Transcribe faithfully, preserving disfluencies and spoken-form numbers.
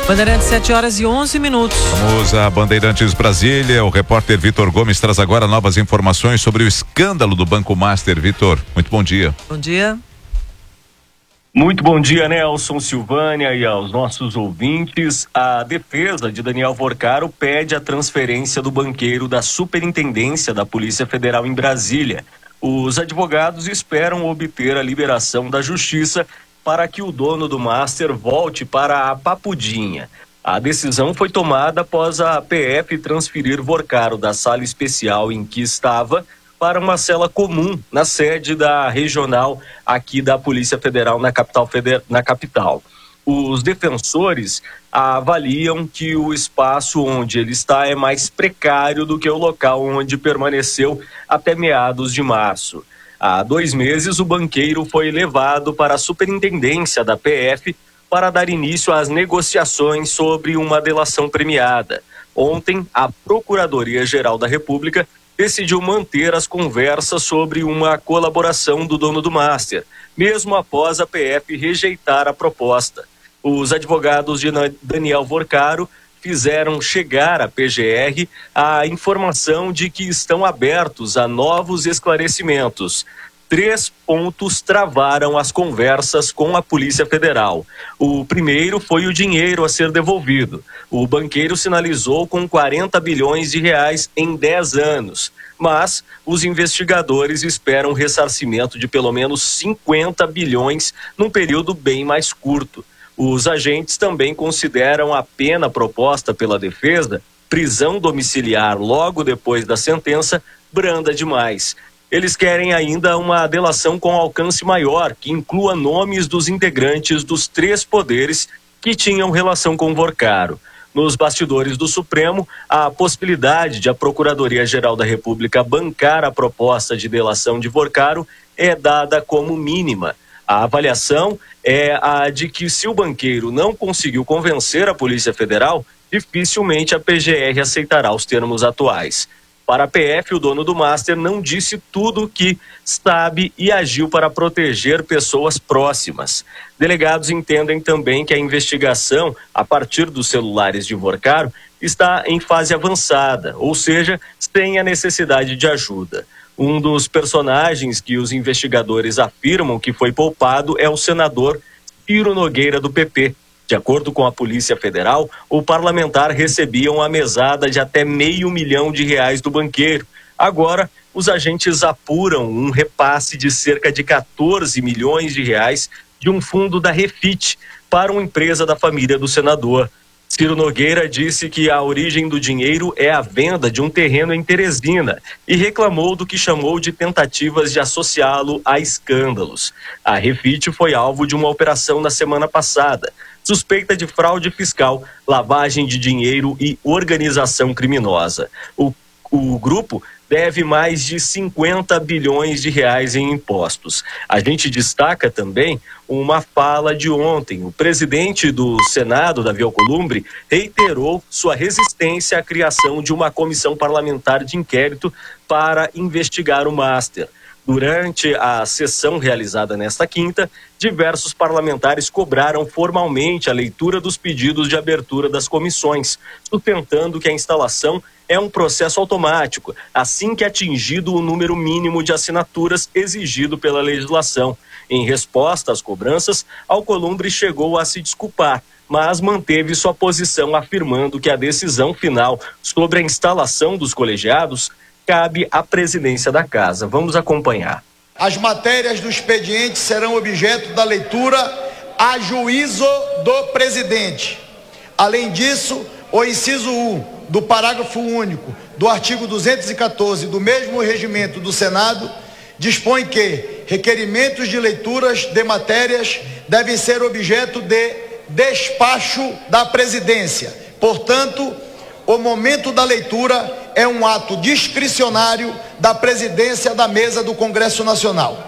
Bandeirantes, sete horas e onze minutos. Vamos a Bandeirantes Brasília. O repórter Vitor Gomes traz agora novas informações sobre o escândalo do Banco Master. Vitor, muito bom dia. Bom dia. Muito bom dia, Nelson, Silvânia e aos nossos ouvintes. A defesa de Daniel Vorcaro pede a transferência do banqueiro da Superintendência da Polícia Federal em Brasília. Os advogados esperam obter a liberação da Justiça para que o dono do Master volte para a Papudinha. A decisão foi tomada após a P F transferir Vorcaro da sala especial em que estava para uma cela comum na sede da regional aqui da Polícia Federal na capital. Feder... na capital. Os defensores avaliam que o espaço onde ele está é mais precário do que o local onde permaneceu até meados de março. Há dois meses, o banqueiro foi levado para a superintendência da P F para dar início às negociações sobre uma delação premiada. Ontem, a Procuradoria-Geral da República decidiu manter as conversas sobre uma colaboração do dono do Master, mesmo após a P F rejeitar a proposta. Os advogados de Daniel Vorcaro fizeram chegar à P G R a informação de que estão abertos a novos esclarecimentos. Três pontos travaram as conversas com a Polícia Federal. O primeiro foi o dinheiro a ser devolvido. O banqueiro sinalizou com quarenta bilhões de reais em dez anos, mas os investigadores esperam ressarcimento de pelo menos cinquenta bilhões num período bem mais curto. Os agentes também consideram a pena proposta pela defesa, prisão domiciliar logo depois da sentença, branda demais. Eles querem ainda uma delação com alcance maior, que inclua nomes dos integrantes dos três poderes que tinham relação com Vorcaro. Nos bastidores do Supremo, a possibilidade de a Procuradoria-Geral da República bancar a proposta de delação de Vorcaro é dada como mínima. A avaliação é a de que, se o banqueiro não conseguiu convencer a Polícia Federal, dificilmente a P G R aceitará os termos atuais. Para a P F, o dono do Master não disse tudo o que sabe e agiu para proteger pessoas próximas. Delegados entendem também que a investigação, a partir dos celulares de Vorcaro, está em fase avançada, ou seja, sem a necessidade de ajuda. Um dos personagens que os investigadores afirmam que foi poupado é o senador Ciro Nogueira, do P P. De acordo com a Polícia Federal, o parlamentar recebia uma mesada de até meio milhão de reais do banqueiro. Agora, os agentes apuram um repasse de cerca de quatorze milhões de reais de um fundo da Refit para uma empresa da família do senador. Ciro Nogueira disse que a origem do dinheiro é a venda de um terreno em Teresina e reclamou do que chamou de tentativas de associá-lo a escândalos. A Refit foi alvo de uma operação na semana passada, suspeita de fraude fiscal, lavagem de dinheiro e organização criminosa. O, o grupo deve mais de cinquenta bilhões de reais em impostos. A gente destaca também uma fala de ontem. O presidente do Senado, Davi Alcolumbre, reiterou sua resistência à criação de uma comissão parlamentar de inquérito para investigar o Master. Durante a sessão realizada nesta quinta, diversos parlamentares cobraram formalmente a leitura dos pedidos de abertura das comissões, sustentando que a instalação é um processo automático, assim que atingido o número mínimo de assinaturas exigido pela legislação. Em resposta às cobranças, Alcolumbre chegou a se desculpar, mas manteve sua posição, afirmando que a decisão final sobre a instalação dos colegiados cabe à presidência da casa. Vamos acompanhar. As matérias do expediente serão objeto da leitura a juízo do presidente. Além disso, o inciso um do parágrafo único do artigo duzentos e quatorze do mesmo regimento do Senado dispõe que requerimentos de leituras de matérias devem ser objeto de despacho da presidência. Portanto, o momento da leitura é um ato discricionário da presidência da mesa do Congresso Nacional.